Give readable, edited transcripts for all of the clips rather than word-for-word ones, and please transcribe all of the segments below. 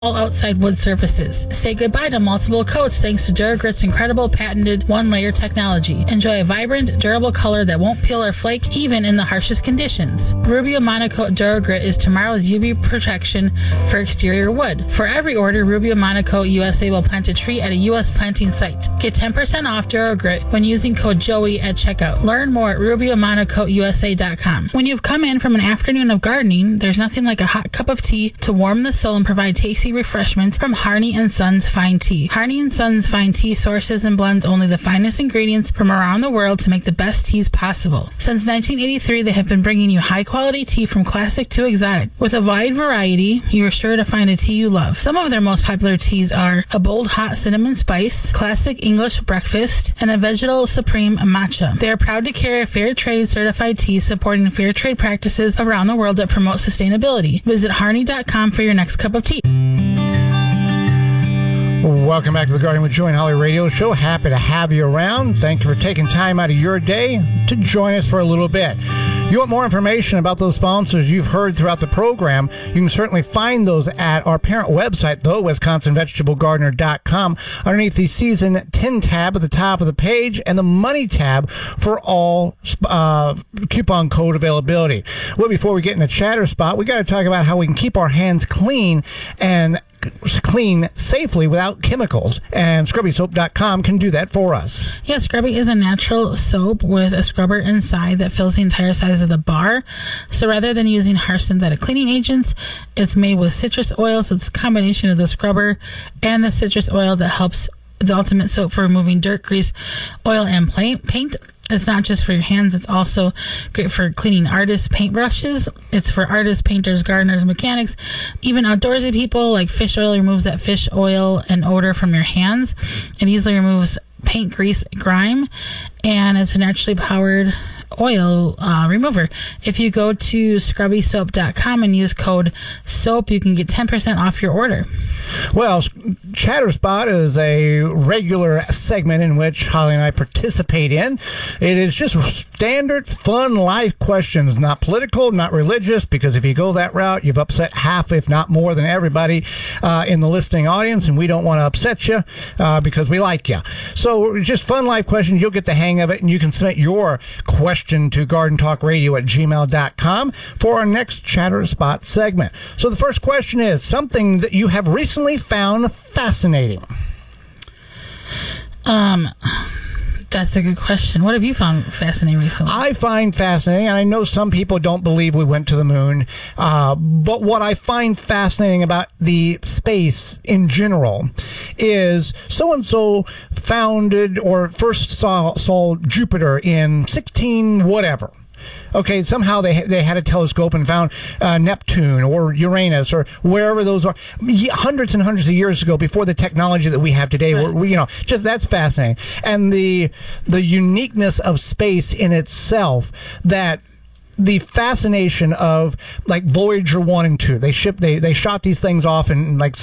all outside wood surfaces. Say goodbye to multiple coats thanks to Duragrit's incredible patented one-layer technology. Enjoy a vibrant, durable color that won't peel or flake even in the harshest conditions. Rubio Monocoat Duragrit is tomorrow's UV protection for exterior wood. For every order, Rubio Monocoat USA will plant a tree at a U.S. planting site. Get 10% off Duragrit when using code JOEY at checkout. Learn more at RubioMonocoatUSA.com. When you've come in from an afternoon of gardening, there's nothing like a hot cup of tea to warm the soul and provide tasty refreshments from Harney & Sons Fine Tea. Harney & Sons Fine Tea sources and blends only the finest ingredients from around the world to make the best teas possible. Since 1983, they have been bringing you high-quality tea from classic to exotic. With a wide variety, you are sure to find a tea you love. Some of their most popular teas are a bold hot cinnamon spice, classic English breakfast, and a vegetal supreme matcha. They are proud to carry fair trade certified teas supporting fair trade practices around the world that promote sustainability. Visit Harney.com for your next cup of tea. Welcome back to the Gardening with Joey and Holly radio show. Happy to have you around. Thank you for taking time out of your day to join us for a little bit. You want more information about those sponsors you've heard throughout the program, you can certainly find those at our parent website, though, WisconsinVegetableGardener.com, underneath the Season 10 tab at the top of the page and the Money tab for all coupon code availability. Well, before we get in a chatter spot, we got to talk about how we can keep our hands clean and clean safely without chemicals, and ScrubbySoap.com can do that for us. Yeah, Scrubby is a natural soap with a scrubber inside that fills the entire size of the bar. So rather than using harsh synthetic cleaning agents, it's made with citrus oil. So it's a combination of the scrubber and the citrus oil that helps the ultimate soap for removing dirt, grease, oil, and paint. It's not just for your hands, it's also great for cleaning artists' paintbrushes. It's for artists, painters, gardeners, mechanics, even outdoorsy people. Like fish oil removes that fish oil and odor from your hands. It easily removes paint, grease, grime, and it's a naturally powered oil remover. If you go to scrubbysoap.com and use code SOAP, you can get 10% off your order. Well, Chatter Spot is a regular segment in which Holly and I participate in. It is just standard, fun life questions, not political, not religious, because if you go that route, you've upset half, if not more than everybody in the listening audience, and we don't want to upset you because we like you. So just fun life questions. You'll get the hang of it, and you can submit your question to gardentalkradio@gmail.com for our next Chatter Spot segment. So the first question is something that you have recently found fascinating. That's a good question. What have you found fascinating recently? I find fascinating, and I know some people don't believe we went to the moon, but what I find fascinating about the space in general is so-and-so founded or first saw Jupiter in 16 whatever. Okay, somehow they had a telescope and found Neptune or Uranus or wherever those are hundreds and hundreds of years ago before the technology that we have today. Right. Just that's fascinating. And the uniqueness of space in itself, that the fascination of like Voyager 1 and 2. They shot these things off in like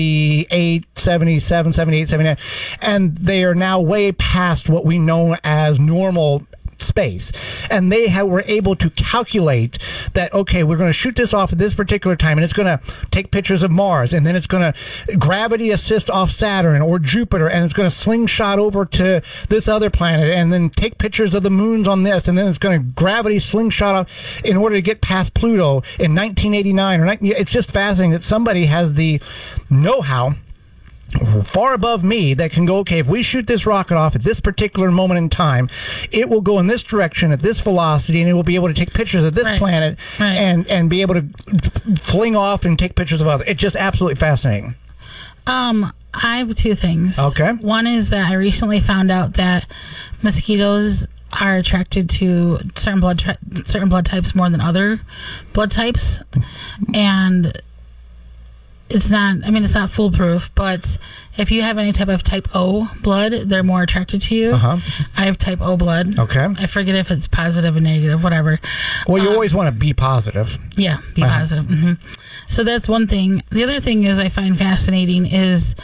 78, 77, 78, 79, and they are now way past what we know as normal space, and they were able to calculate that, okay, we're going to shoot this off at this particular time, and it's going to take pictures of Mars, and then it's going to gravity assist off Saturn or Jupiter, and it's going to slingshot over to this other planet, and then take pictures of the moons on this, and then it's going to gravity slingshot off in order to get past Pluto in 1989 it's just fascinating that somebody has the know-how far above me that can go, okay, if we shoot this rocket off at this particular moment in time, it will go in this direction at this velocity, and it will be able to take pictures of this planet and be able to fling off and take pictures of others. It's just absolutely fascinating. I have two things. Okay. One is that I recently found out that mosquitoes are attracted to certain blood types more than other blood types, and it's not foolproof, but if you have any type of type O blood, they're more attracted to you. I have type O blood. Okay. I forget if it's positive or negative, whatever. Well, you always want to be positive. Yeah, be positive. Mm-hmm. So that's one thing. The other thing is I find fascinating is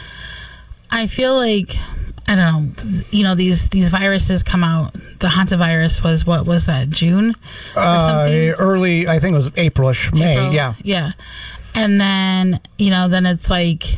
I feel like, I don't know, these viruses come out. The hantavirus was, what was that, June or something? Early, I think it was Aprilish, May, yeah. Yeah. And then, then it's like